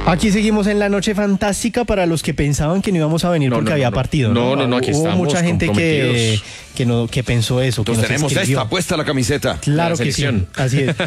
Aquí seguimos en la noche fantástica para los que pensaban que no íbamos a venir porque había partido. No, aquí Hubo estamos mucha gente que pensó eso. Entonces tenemos esta puesta la camiseta. Claro que sí, así es.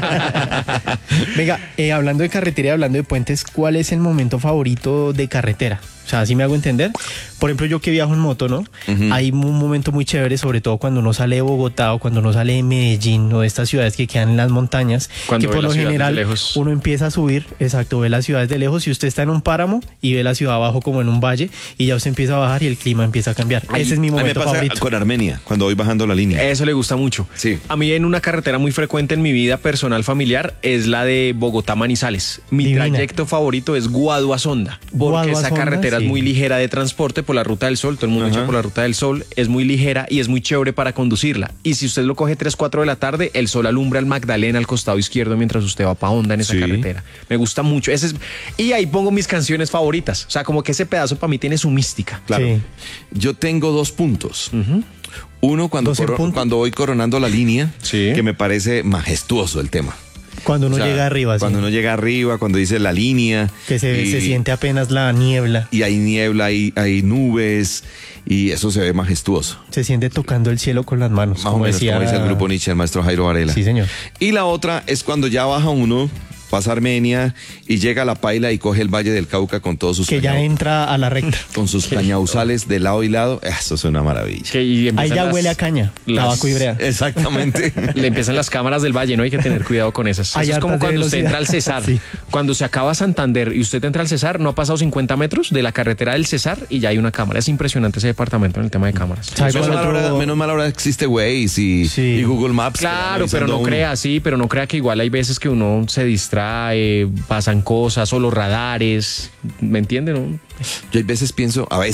Venga, hablando de carretera y hablando de puentes, ¿cuál es el momento favorito de carretera? O sea, ¿así me hago entender? Por ejemplo, yo que viajo en moto, ¿no? Hay un momento muy chévere, sobre todo cuando uno sale de Bogotá o cuando uno sale de Medellín o de estas ciudades que quedan en las montañas, cuando que por lo general uno empieza a subir, exacto, ve las ciudades de lejos y usted está en un páramo y ve la ciudad abajo como en un valle y ya usted empieza a bajar y el clima empieza a cambiar. Ese es mi momento favorito. Con Armenia, cuando voy bajando la línea. Eso le gusta mucho. Sí. A mí en una carretera muy frecuente en mi vida personal familiar es la de Bogotá-Manizales. Mi trayecto favorito es Guaduazonda, porque esa carretera es muy ligera de transporte por la Ruta del Sol, todo el mundo echa por la Ruta del Sol, es muy ligera y es muy chévere para conducirla. Y si usted lo coge 3, 4 de la tarde, el sol alumbra el Magdalena al costado izquierdo mientras usted va para Honda en esa carretera. Me gusta mucho. Y ahí pongo mis canciones favoritas. O sea, como que ese pedazo para mí tiene su mística. Claro. Sí. Yo tengo 2 puntos. Uno, cuando voy coronando la línea, que me parece majestuoso el tema. Cuando uno llega arriba. Cuando uno llega arriba, cuando dice la línea. Que se siente apenas la niebla. Y hay niebla, hay nubes, y eso se ve majestuoso. Se siente tocando el cielo con las manos. Más o menos, como dice el grupo Nietzsche, el maestro Jairo Varela. Sí, señor. Y la otra es cuando ya baja uno, pasa Armenia y llega a La Paila y coge el Valle del Cauca con todos sus... Que ya entra a la recta. Con sus cañauzales de lado y lado. Eso es una maravilla. Ahí ya huele a caña, tabaco y brea. Exactamente. Le empiezan las cámaras del valle, ¿no? Hay que tener cuidado con esas. Eso es como cuando usted entra al Cesar. Cuando se acaba Santander y usted entra al Cesar, no ha pasado 50 metros de la carretera del Cesar y ya hay una cámara. Es impresionante ese departamento en el tema de cámaras. Menos mal ahora existe Waze y Google Maps. Claro, pero no crea que igual hay veces que uno se distrae, pasan cosas o los radares, ¿me entiende, no? Yo hay veces pienso, a veces